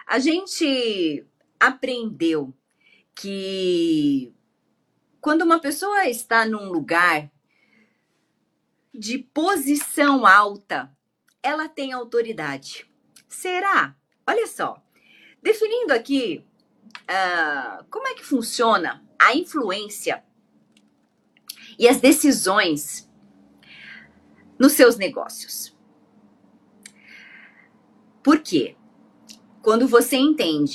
A gente aprendeu que quando uma pessoa está num lugar de posição alta, ela tem autoridade. Será? Olha só, definindo aqui como é que funciona a influência e as decisões nos seus negócios. Por quê? Quando você entende